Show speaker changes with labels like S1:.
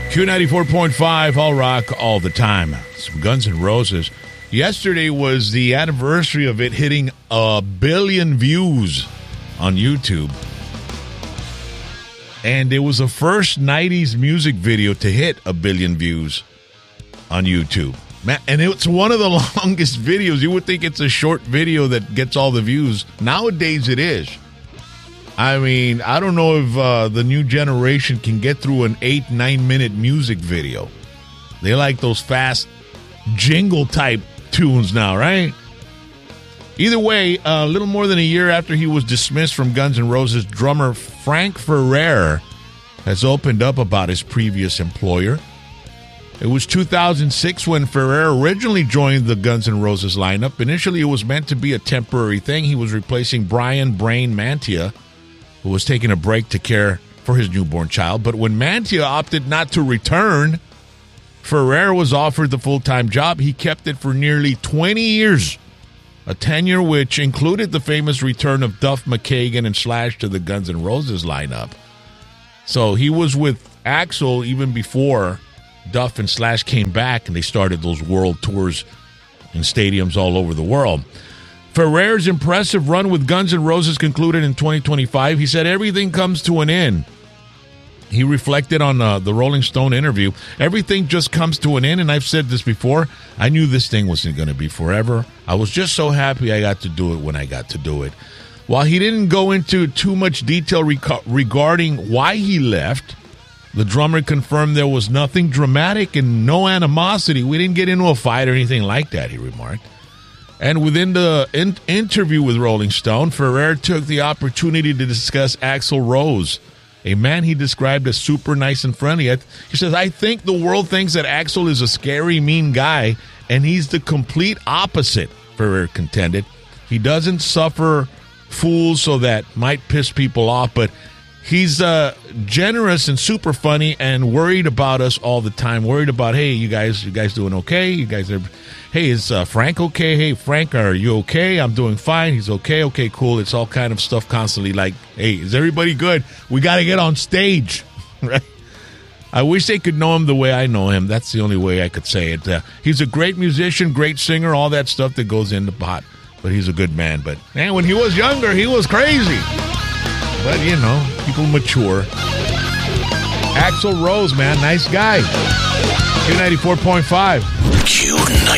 S1: Q94.5, all rock, all the time. Some Guns N' Roses. Yesterday was the anniversary of it hitting 1 billion views on YouTube. And it was the first 90s music video to hit 1 billion views on YouTube. And it's one of the longest videos. You would think it's a short video that gets all the views. Nowadays it is. I mean, I don't know if the new generation can get through an 8-9 minute music video. They like those fast jingle type tunes now, right? Either way, a little more than a year after he was dismissed from Guns N' Roses, drummer Frank Ferrer has opened up about his previous employer. It was 2006 when Ferrer originally joined the Guns N' Roses lineup. Initially, it was meant to be a temporary thing. He was replacing Brian Brain Mantia, who was taking a break to care for his newborn child. But when Mantia opted not to return, Ferrer was offered the full-time job. He kept it for nearly 20 years, a tenure which included the famous return of Duff McKagan and Slash to the Guns N' Roses lineup. So he was with Axl even before Duff and Slash came back, and they started those world tours in stadiums all over the world. Ferrer's impressive run with Guns N' Roses concluded in 2025. He said everything comes to an end. He reflected on the Rolling Stone interview. Everything just comes to an end, and I've said this before. I knew this thing wasn't going to be forever. I was just so happy I got to do it when I got to do it. While he didn't go into too much detail regarding why he left, the drummer confirmed there was nothing dramatic and no animosity. We didn't get into a fight or anything like that, he remarked. And within the interview with Rolling Stone, Ferrer took the opportunity to discuss Axl Rose, a man he described as super nice and friendly. He says, I think the world thinks that Axl is a scary, mean guy, and he's the complete opposite, Ferrer contended. He doesn't suffer fools, so that might piss people off, but he's generous and super funny and worried about us all the time. Worried about, hey, you guys doing okay? You guys are, hey, is Frank okay? Hey, Frank, are you okay? I'm doing fine. He's okay. Okay, cool. It's all kind of stuff constantly like, hey, is everybody good? We got to get on stage, right? I wish they could know him the way I know him. That's the only way I could say it. He's a great musician, great singer, all that stuff that goes into pot. But he's a good man. But, man, when he was younger, he was crazy. But, you know, people mature. Axl Rose, man, nice guy. Q94.5.
S2: Q94.